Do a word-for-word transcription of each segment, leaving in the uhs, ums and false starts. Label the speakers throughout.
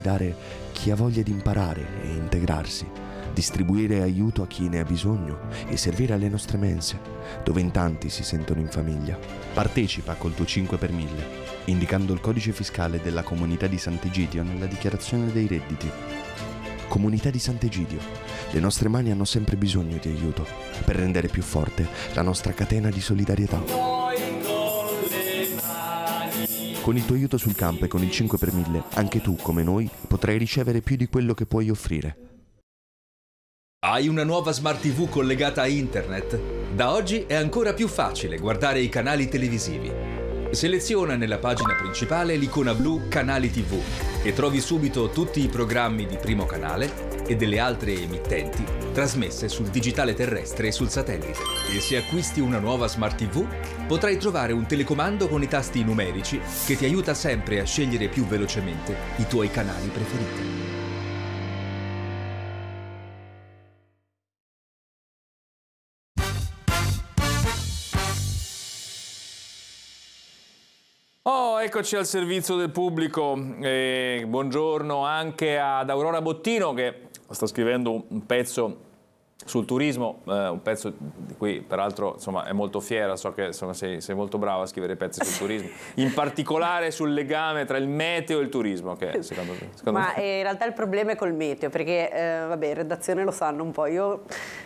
Speaker 1: dare chi ha voglia di imparare e integrarsi, distribuire aiuto a chi ne ha bisogno e servire alle nostre mense, dove in tanti si sentono in famiglia. Partecipa col tuo cinque per mille, indicando il codice fiscale della Comunità di Sant'Egidio nella dichiarazione dei redditi. Comunità di Sant'Egidio, le nostre mani hanno sempre bisogno di aiuto per rendere più forte la nostra catena di solidarietà. Con il tuo aiuto sul campo e con il cinque per mille, anche tu, come noi, potrai ricevere più di quello che puoi offrire.
Speaker 2: Hai una nuova Smart tivù collegata a internet? Da oggi è ancora più facile guardare i canali televisivi. Seleziona nella pagina principale l'icona blu Canali tivù e trovi subito tutti i programmi di Primo Canale e delle altre emittenti trasmesse sul digitale terrestre e sul satellite. E se acquisti una nuova Smart tivù, potrai trovare un telecomando con i tasti numerici che ti aiuta sempre a scegliere più velocemente i tuoi canali preferiti.
Speaker 3: Oh, eccoci al servizio del pubblico. Eh, buongiorno anche ad Aurora Bottino che sta scrivendo un pezzo sul turismo, eh, un pezzo di cui peraltro insomma, è molto fiera, so che insomma, sei, sei molto brava a scrivere pezzi sul turismo, in particolare sul legame tra il meteo e il turismo, che secondo, secondo
Speaker 4: Ma
Speaker 3: me...
Speaker 4: in realtà il problema è col meteo, perché eh, vabbè, in redazione lo sanno un po', io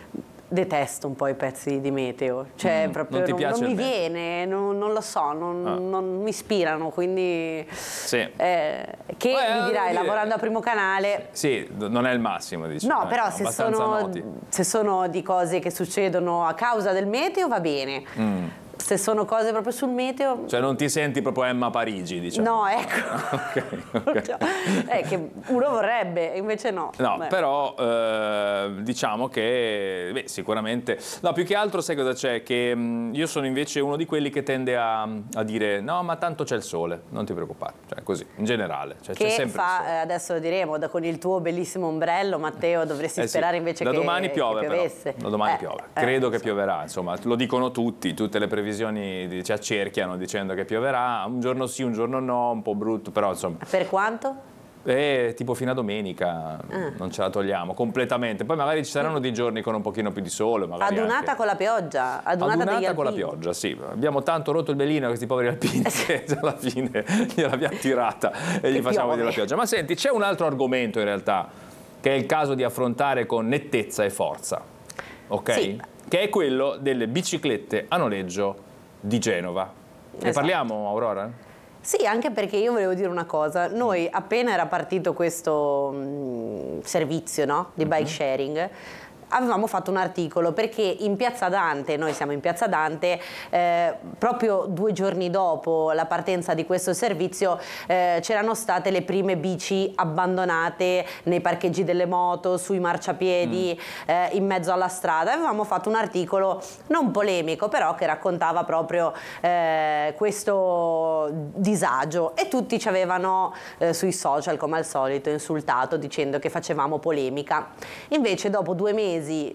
Speaker 4: detesto un po' i pezzi di meteo, cioè
Speaker 3: Mm,
Speaker 4: proprio
Speaker 3: non ti
Speaker 4: non,
Speaker 3: piace
Speaker 4: non mi
Speaker 3: il meteo?
Speaker 4: viene, non, non lo so, non,
Speaker 3: Ah.
Speaker 4: non mi ispirano, quindi
Speaker 3: Sì.
Speaker 4: eh, che
Speaker 3: Beh,
Speaker 4: mi dirai,
Speaker 3: dire-
Speaker 4: lavorando a Primo Canale.
Speaker 3: Sì, non è il massimo, diciamo.
Speaker 4: No, però
Speaker 3: eh,
Speaker 4: se
Speaker 3: abbastanza
Speaker 4: sono,
Speaker 3: noti.
Speaker 4: se sono di cose che succedono a causa del meteo va bene,
Speaker 3: Mm.
Speaker 4: se sono cose proprio sul meteo...
Speaker 3: Cioè non ti senti proprio Emma Parigi, diciamo.
Speaker 4: No, ecco,
Speaker 3: Ok, ok.
Speaker 4: è che uno vorrebbe, invece no.
Speaker 3: No,
Speaker 4: Beh.
Speaker 3: però eh, diciamo che beh, sicuramente... No, più che altro sai cosa c'è? Che mh, io sono invece uno di quelli che tende a, a dire no, ma tanto c'è il sole, non ti preoccupare. Cioè così, in generale. Cioè, c'è
Speaker 4: Che
Speaker 3: sempre il
Speaker 4: fa,
Speaker 3: sole.
Speaker 4: eh, adesso lo diremo, da- con il tuo bellissimo ombrello, Matteo, dovresti
Speaker 3: Eh sì,
Speaker 4: sperare invece
Speaker 3: da
Speaker 4: che,
Speaker 3: domani piove,
Speaker 4: che
Speaker 3: però.
Speaker 4: piovesse.
Speaker 3: Da domani
Speaker 4: Eh,
Speaker 3: piove.
Speaker 4: eh,
Speaker 3: Credo che
Speaker 4: insomma.
Speaker 3: pioverà, insomma, lo dicono tutti, tutte le previsioni di- ci accerchiano dicendo che pioverà, un giorno sì, un giorno no, un po' brutto, però insomma...
Speaker 4: Per quanto?
Speaker 3: Eh, tipo fino a domenica
Speaker 4: Ah.
Speaker 3: non ce la togliamo completamente, poi magari ci saranno dei giorni con un pochino più di sole, magari
Speaker 4: Adunata
Speaker 3: anche...
Speaker 4: con la pioggia, adunata,
Speaker 3: Adunata
Speaker 4: degli
Speaker 3: con la
Speaker 4: alpini.
Speaker 3: pioggia, sì. Abbiamo tanto rotto il belino a questi poveri alpini che alla fine gliel'abbiamo tirata e gli
Speaker 4: Che
Speaker 3: facciamo
Speaker 4: piove.
Speaker 3: vedere la pioggia. Ma senti, c'è un altro argomento in realtà che è il caso di affrontare con nettezza e forza, ok?
Speaker 4: Sì.
Speaker 3: Che è quello delle biciclette a noleggio di Genova. Ne
Speaker 4: Esatto.
Speaker 3: parliamo, Aurora?
Speaker 4: Sì, anche perché io volevo dire una cosa, noi appena era partito questo mh, servizio, no? Di bike sharing, avevamo fatto un articolo perché in Piazza Dante, noi siamo in Piazza Dante, eh, proprio due giorni dopo la partenza di questo servizio eh, c'erano state le prime bici abbandonate nei parcheggi delle moto, sui marciapiedi, mm. eh, in mezzo alla strada. Avevamo fatto un articolo non polemico, però che raccontava proprio eh, questo disagio e tutti ci avevano eh, sui social, come al solito, insultato dicendo che facevamo polemica. Invece dopo due mesi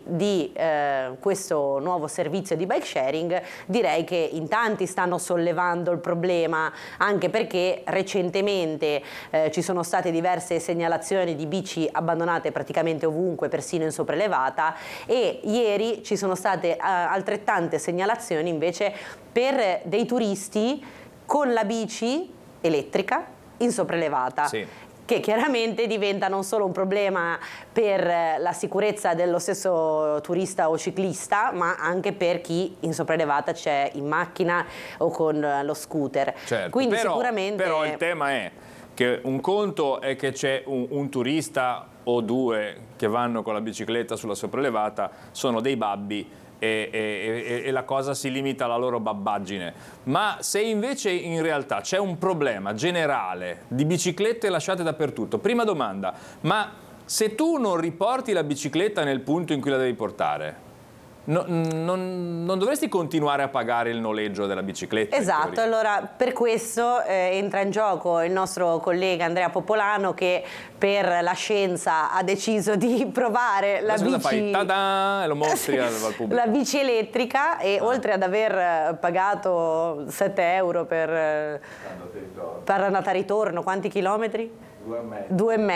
Speaker 4: di eh, questo nuovo servizio di bike sharing direi che in tanti stanno sollevando il problema, anche perché recentemente eh, ci sono state diverse segnalazioni di bici abbandonate praticamente ovunque, persino in sopraelevata, e ieri ci sono state eh, altrettante segnalazioni invece per dei turisti con la bici elettrica in sopraelevata.
Speaker 3: Sì.
Speaker 4: Che chiaramente diventa non solo un problema per la sicurezza dello stesso turista o ciclista, ma anche per chi in sopraelevata c'è in macchina o con lo scooter.
Speaker 3: Certo,
Speaker 4: Quindi
Speaker 3: però,
Speaker 4: sicuramente...
Speaker 3: però il tema è che un conto è che c'è un, un turista o due che vanno con la bicicletta sulla sopraelevata, sono dei babbi, E, e, e la cosa si limita alla loro babbaggine. Ma se invece in realtà c'è un problema generale di biciclette lasciate dappertutto, prima domanda, ma se tu non riporti la bicicletta nel punto in cui la devi portare, no, non, non dovresti continuare a pagare il noleggio della bicicletta?
Speaker 4: Esatto, allora per questo eh, entra in gioco il nostro collega Andrea Popolano, che per la scienza ha deciso di provare la
Speaker 3: Adesso cosa
Speaker 4: bici,
Speaker 3: fai? Ta-da! E lo mostri al, al pubblico.
Speaker 4: la bici elettrica, e
Speaker 3: Ah.
Speaker 4: oltre ad aver eh, pagato sette euro per, eh, per andata e ritorno, quanti chilometri?
Speaker 5: Due e mezzo.
Speaker 4: Due e mezzo.